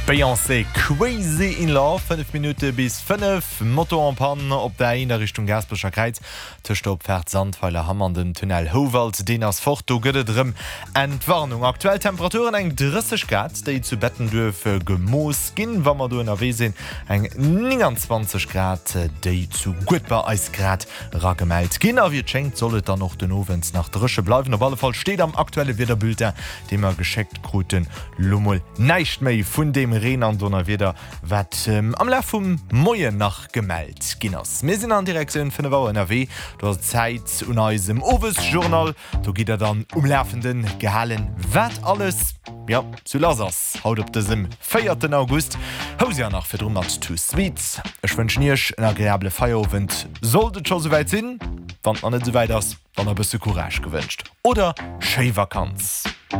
Beyoncé Crazy in Love 5 Minuten bis 5 Motto an Pan op der in der Richtung Gersbecher Kreiz Tcht op Pferd Sandpfeiler Hammer den Tunnel Howald den as Forto gëtterem Entwarnung aktuell Temperaturen eng 30 Grad déi zu betten dürfe Gemoos ginn Wammer du NRW sinn eng 29 Grad déi zu gutbar Eisgrad ragemelt Ginner wie schenkt sollet dann noch den Owens nach Drsche bleiwen op alle Fall steht am aktuelle Wederbilder dem er gescheckt kruten Lummel neicht méi vun dem Reen an Donner wieder wat am Lauf vum Moie nach gemeldt Ginners. Wir sind an Direktion vun der Wau NRW, du hast Zeit un eisem Owesjournal, du giet er dann umlaufenden gehalen wat alles ja zu lasers haut op desem 4. August Haus ja nach fir 100 Sweets. Ech wünsch nich en agréable Feierabend. Solltet schon soweit sinn, dann an net so weit ass, dann bist du Courage gewünscht. Oder Scheivakanz.